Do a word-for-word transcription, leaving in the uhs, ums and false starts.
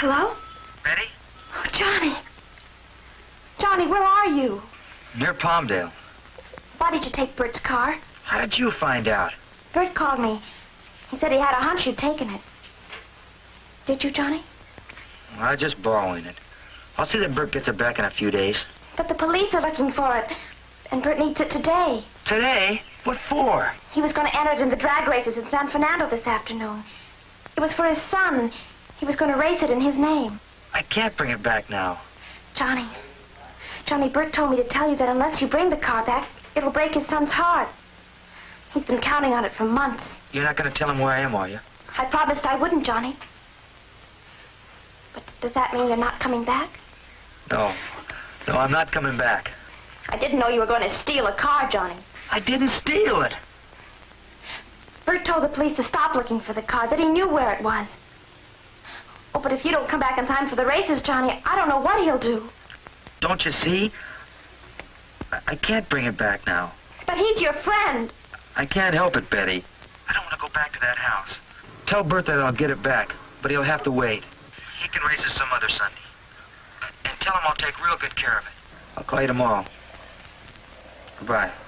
Hello? Ready? Oh, Johnny. Johnny, where are you? Near Palmdale. Why did you take Bert's car? How did you find out? Bert called me. He said he had a hunch you'd taken it. Did you, Johnny? Well, I was just borrowing it. I'll see that Bert gets it back in a few days. But the police are looking for it, and Bert needs it today. Today? What for? He was going to enter it in the drag races in San Fernando this afternoon. It was for his son. He was going to race it in his name. I can't bring it back now. Johnny. Johnny, Bert told me to tell you that unless you bring the car back, it'll break his son's heart. He's been counting on it for months. You're not going to tell him where I am, are you? I promised I wouldn't, Johnny. But does that mean you're not coming back? No. No, I'm not coming back. I didn't know you were going to steal a car, Johnny. I didn't steal it. Bert told the police to stop looking for the car, that he knew where it was. Oh, but if you don't come back in time for the races, Johnny, I don't know what he'll do. Don't you see? I, I can't bring it back now. But he's your friend. I can't help it, Betty. I don't want to go back to that house. Tell Bert that I'll get it back, but he'll have to wait. He can race it some other Sunday. And tell him I'll take real good care of it. I'll call you tomorrow. Goodbye.